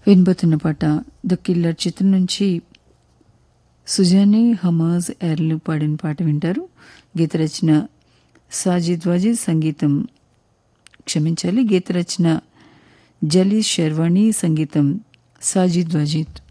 వినబోతున్న పాట the killer చిత్రం నుంచి సుజానే హమాజ్ ఎర్లు పాడిన పాట వింటారు. గీత రచన సాజిద్ వాజిద్, సంగీతం గీత రచన జలీస్ షెర్వాణి, సంగీతం సాజిద్ వాజిద్.